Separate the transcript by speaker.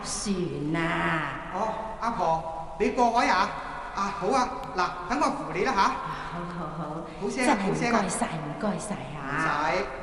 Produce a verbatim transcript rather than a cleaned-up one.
Speaker 1: 船啊！
Speaker 2: 哦，阿婆，你過海啊？啊，好啊，嗱，等我扶你啦吓。
Speaker 1: 好好好，
Speaker 2: 好聲
Speaker 1: 真係唔
Speaker 2: 好聲啊！
Speaker 1: 該晒，唔該晒
Speaker 2: 唔
Speaker 1: 嚇。
Speaker 2: 使。